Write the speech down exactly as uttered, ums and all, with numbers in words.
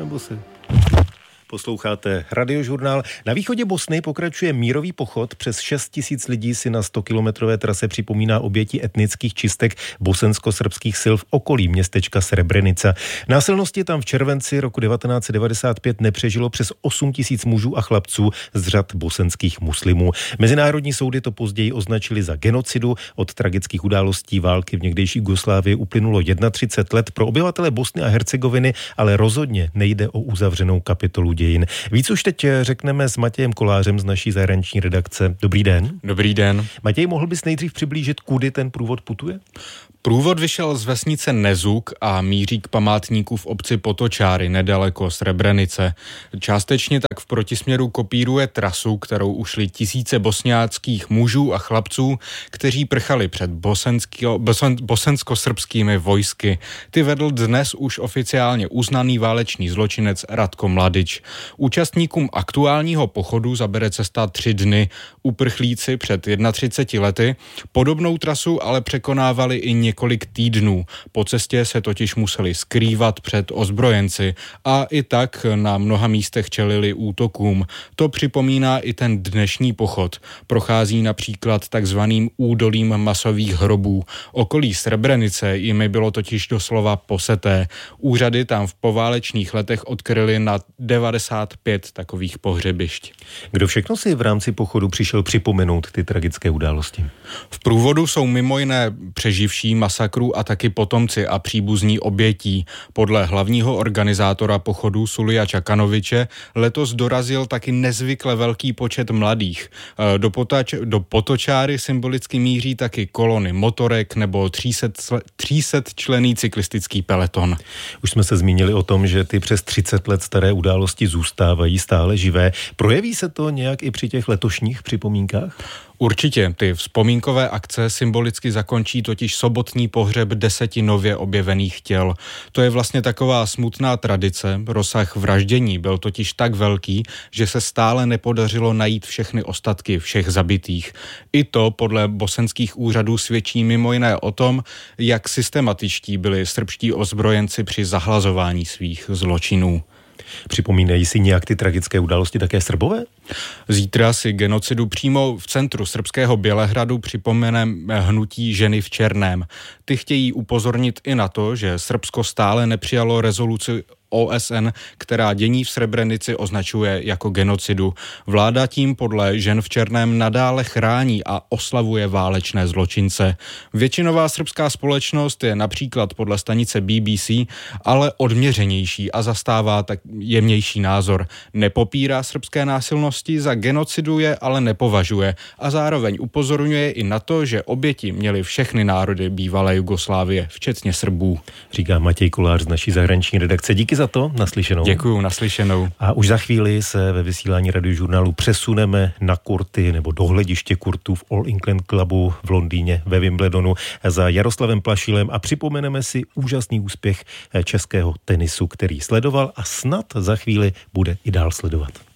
bose. Posloucháte Radiožurnál. Na východě Bosny pokračuje mírový pochod. Přes šest tisíc lidí si na stokilometrové trase připomíná oběti etnických čistek bosensko-srbských sil v okolí městečka Srebrenica. Násilnosti tam v červenci roku devatenáct set devadesát pět nepřežilo přes osm tisíc mužů a chlapců z řad bosenských muslimů. Mezinárodní soudy to později označili za genocidu. Od tragických událostí války v někdejší Jugoslávii uplynulo třicet jedna let. Pro obyvatele Bosny a Hercegoviny ale rozhodně nejde o uzavřenou kapitolu dějin. Víc už teď řekneme s Matějem Kolářem z naší zahraniční redakce. Dobrý den. Dobrý den. Matěj, mohl bys nejdřív přiblížit, kudy ten průvod putuje? Průvod vyšel z vesnice Nezuk a míří k památníku v obci Potočáry, nedaleko Srebrenice. Částečně tak v protisměru kopíruje trasu, kterou ušli tisíce bosňáckých mužů a chlapců, kteří prchali před bosensko, bosen, bosensko-srbskými vojsky. Ty vedl dnes už oficiálně uznaný válečný zločinec Ratko Mladić. Účastníkům aktuálního pochodu zabere cesta tři dny. Uprchlíci před třiceti jedna lety podobnou trasu ale překonávali i několik týdnů. Po cestě se totiž museli skrývat před ozbrojenci a i tak na mnoha místech čelili útokům. To připomíná i ten dnešní pochod. Prochází například takzvaným údolím masových hrobů. Okolí Srebrenice jimi bylo totiž doslova poseté. Úřady tam v poválečných letech odkryly na devadesát pět takových pohřebišť. Kdo všechno si v rámci pochodu přišel připomenout ty tragické události? V průvodu jsou mimo jiné přeživší masakru a taky potomci a příbuzní obětí. Podle hlavního organizátora pochodu Sulija Čakanoviče letos dorazil taky nezvykle velký počet mladých. Do, potač, do Potočáry symbolicky míří taky kolony motorek nebo tři sta členný cyklistický peleton. Už jsme se zmínili o tom, že ty přes třicet let staré události zůstávají stále živé. Projeví se to nějak i při těch letošních připomínkách? Určitě, ty vzpomínkové akce symbolicky zakončí totiž sobotní pohřeb deseti nově objevených těl. To je vlastně taková smutná tradice. Rozsah vraždění byl totiž tak velký, že se stále nepodařilo najít všechny ostatky všech zabitých. I to podle bosenských úřadů svědčí mimo jiné o tom, jak systematičtí byli srbští ozbrojenci při zahlazování svých zločinů. Připomínají si nějak ty tragické události také Srbové? Zítra si genocidu přímo v centru srbského Bělehradu připomene hnutí Ženy v černém. Ty chtějí upozornit i na to, že Srbsko stále nepřijalo rezoluci O S N, která dění v Srebrenici označuje jako genocidu. Vláda tím podle Žen v černém nadále chrání a oslavuje válečné zločince. Většinová srbská společnost je například podle stanice B B C ale odměřenější a zastává tak jemnější názor. Nepopírá srbské násilnosti, za genocidu je ale nepovažuje a zároveň upozorňuje i na to, že oběti měly všechny národy bývalé Jugoslávie, včetně Srbů. Říká Matěj Kolář z naší zahraniční redakce. Díky za to, naslyšenou. Děkuju, naslyšenou. A už za chvíli se ve vysílání Radiožurnálu přesuneme na kurty nebo do hlediště kurtů v All England Clubu v Londýně ve Wimbledonu za Jaroslavem Plašilem a připomeneme si úžasný úspěch českého tenisu, který sledoval a snad za chvíli bude i dál sledovat.